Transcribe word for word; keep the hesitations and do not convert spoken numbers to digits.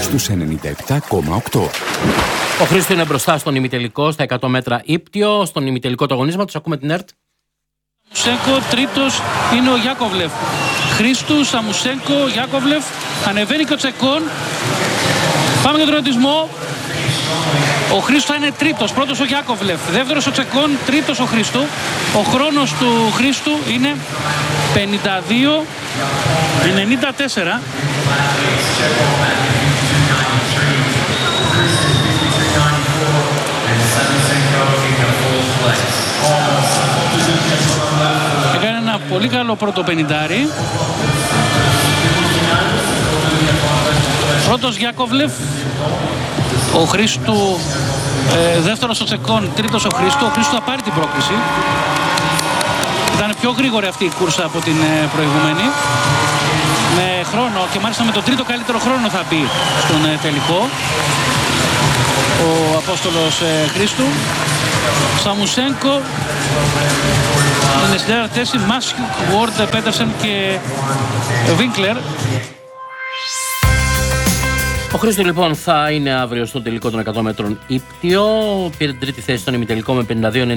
στους ενενήντα επτά κόμμα οκτώ. Ο Χρήστος είναι μπροστά στον ημιτελικό, στα εκατό μέτρα ύπτιο. Στον ημιτελικό του αγωνίσματος ακούμε την ΕΡΤ. Σαμουσέγκο, τρίτος είναι ο Γιάκοβλεφ. Χρήστου, Σαμουσέγκο, Γιάκοβλεφ. Ανεβαίνει και ο Τσεκών. Πάμε για τον ρωτισμό. Ο Χρήστος θα είναι τρίτος, πρώτος ο Γιάκοβλεφ, δεύτερος ο Τσεκών, τρίτος ο Χρήστου. Ο χρόνος του Χρήστου είναι πενήντα δύο ενενήντα τέσσερα. Έκανε ένα πολύ καλό πρώτο πενηντάρι. Πρώτος Γιάκοβλεφ, ο Χρήστου, ε, δεύτερος ο Τσεκών, τρίτος ο Χρήστου. Ο Χρήστου θα πάρει την πρόκριση. Ήταν πιο γρήγορη αυτή η κούρσα από την ε, προηγούμενη. Με χρόνο και μάλιστα με τον τρίτο καλύτερο χρόνο θα μπει στον ε, τελικό ο Απόστολος ε, Χρήστου. Σαμουσέγκο είναι στην τέταρτη θέση, Μάσιουκ, Βόρντ, Πέτερσεν και Βίνκλερ. Ο Χρήστος λοιπόν θα είναι αύριο στο τελικό των εκατό μέτρων ύπτιο. Πήρε την τρίτη θέση στον ημιτελικό με πενήντα δύο ενενήντα